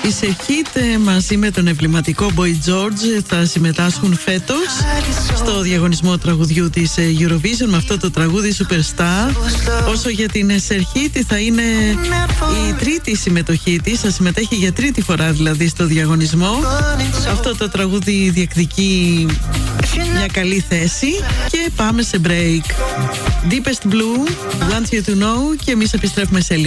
Οι Serhit μαζί με τον εμβληματικό Boy George θα συμμετάσχουν φέτος στο διαγωνισμό τραγουδιού της Eurovision με αυτό το τραγούδι Superstar. Όσο για την Serhit, θα είναι η τρίτη συμμετοχή της, θα συμμετέχει για τρίτη φορά δηλαδή στο διαγωνισμό. Αυτό το τραγούδι διεκδικεί μια καλή θέση και πάμε σε break. Deepest Blue, Want You To Know, και εμείς επιστρέφουμε σε λίγο.